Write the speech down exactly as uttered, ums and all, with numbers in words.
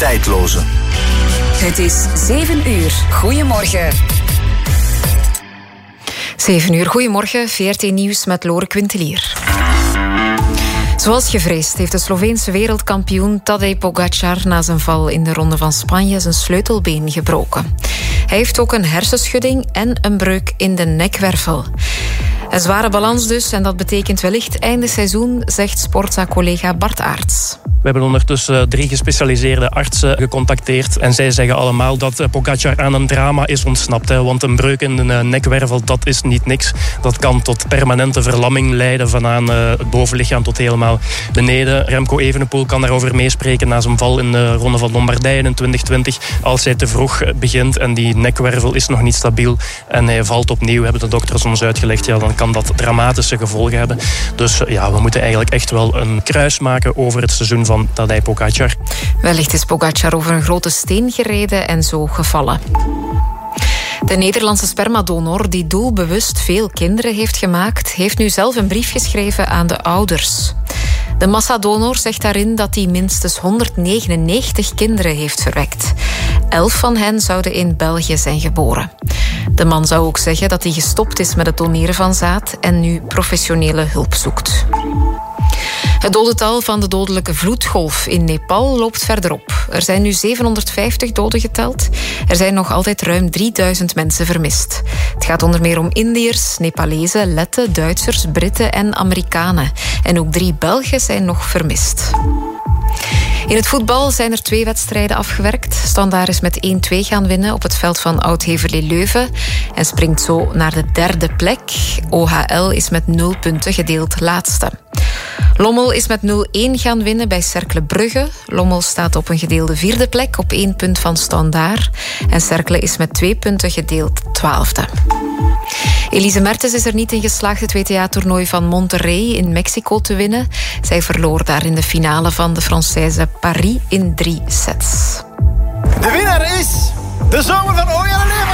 tijdloze. Het is zeven uur. Goedemorgen. zeven uur, goedemorgen. V R T Nieuws met Lore Quintelier. Zoals gevreesd heeft de Sloveense wereldkampioen Tadej Pogačar na zijn val in de Ronde van Spanje zijn sleutelbeen gebroken. Hij heeft ook een hersenschudding en een breuk in de nekwervel. Een zware balans dus, en dat betekent wellicht einde seizoen, zegt Sportza-collega Bart Aerts. We hebben ondertussen drie gespecialiseerde artsen gecontacteerd en zij zeggen allemaal dat Pogačar aan een drama is ontsnapt. Hè, want een breuk in de nekwervel, dat is niet niks. Dat kan tot permanente verlamming leiden, van aan het bovenlichaam tot helemaal beneden. Remco Evenepoel kan daarover meespreken na zijn val in de Ronde van Lombardije in twintig twintig. Als hij te vroeg begint en die nekwervel is nog niet stabiel en hij valt opnieuw, hebben de dokters ons uitgelegd, ja, dan kan dat dramatische gevolgen hebben. Dus ja, we moeten eigenlijk echt wel een kruis maken over het seizoen van van Tadej Pogačar. Wellicht is Pogačar over een grote steen gereden en zo gevallen. De Nederlandse spermadonor, die doelbewust veel kinderen heeft gemaakt, heeft nu zelf een brief geschreven aan de ouders. De massadonor zegt daarin dat hij minstens honderdnegenennegentig kinderen heeft verwekt. Elf van hen zouden in België zijn geboren. De man zou ook zeggen dat hij gestopt is met het doneren van zaad en nu professionele hulp zoekt. Het dodental van de dodelijke vloedgolf in Nepal loopt verder op. Er zijn nu zevenhonderdvijftig doden geteld. Er zijn nog altijd ruim drieduizend mensen vermist. Het gaat onder meer om Indiërs, Nepalezen, Letten, Duitsers, Britten en Amerikanen. En ook drie Belgen zijn nog vermist. In het voetbal zijn er twee wedstrijden afgewerkt. Standaard is met één twee gaan winnen op het veld van Oud-Heverlee Leuven en springt zo naar de derde plek. O H L is met nul punten gedeeld laatste. Lommel is met nul een gaan winnen bij Cercle Brugge. Lommel staat op een gedeelde vierde plek op één punt van Standaard. En Cercle is met twee punten gedeeld twaalfde. Elise Mertens is er niet in geslaagd het W T A-toernooi van Monterrey in Mexico te winnen. Zij verloor daar in de finale van de Française Paris in drie sets. De winnaar is de zomer van Oja Leven.